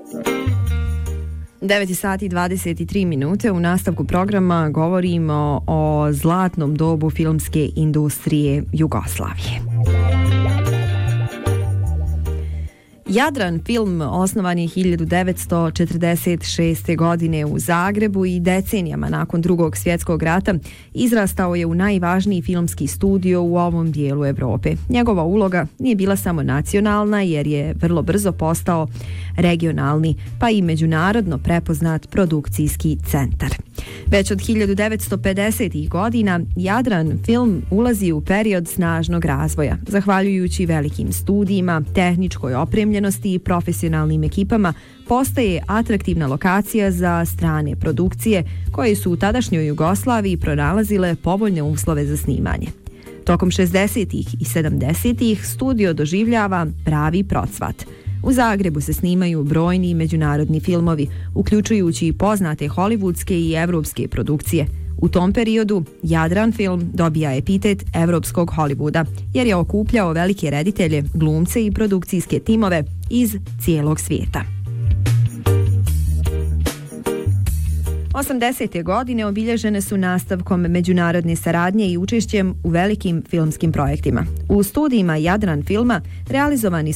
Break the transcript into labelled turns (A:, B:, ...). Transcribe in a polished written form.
A: 9 sati i 23 minute. U nastavku programa govorimo o zlatnom dobu filmske industrije Jugoslavije. Jadran film osnovan je 1946. godine u Zagrebu i decenijama nakon Drugog svjetskog rata izrastao je u najvažniji filmski studio u ovom dijelu Europe. Njegova uloga nije bila samo nacionalna jer je vrlo brzo postao regionalni pa i međunarodno prepoznat produkcijski centar. Već od 1950. godina Jadran film ulazi u period snažnog razvoja. Zahvaljujući velikim studijima, tehničkoj opremljenosti i profesionalnim ekipama, postaje atraktivna lokacija za strane produkcije koje su u tadašnjoj Jugoslaviji pronalazile povoljne uslove za snimanje. Tokom 60. i 70. studio doživljava pravi procvat. U Zagrebu se snimaju brojni međunarodni filmovi, uključujući poznate hollywoodske i evropske produkcije. U tom periodu Jadran film dobija epitet evropskog Hollywooda, jer je okupljao velike reditelje, glumce i produkcijske timove iz cijelog svijeta. 80. godine obilježene su nastavkom međunarodne saradnje i učešćem u velikim filmskim projektima. U studijima Jadran filma realizovani